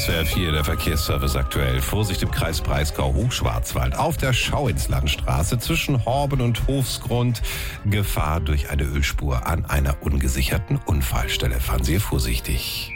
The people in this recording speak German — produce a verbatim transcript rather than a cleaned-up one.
S W R vier, der Verkehrsservice aktuell. Vorsicht im Kreis Breisgau-Hochschwarzwald. Auf der Schauinslandstraße zwischen Horben und Hofsgrund. Gefahr durch eine Ölspur an einer ungesicherten Unfallstelle. Fahren Sie vorsichtig.